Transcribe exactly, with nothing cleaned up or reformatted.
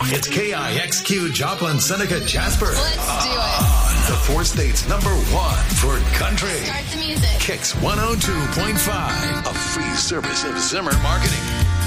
It's K I X Q Joplin, Seneca, Jasper. Let's do it. The four states number one for country. Start the music. Kicks one oh two point five. A free service of Zimmer Marketing.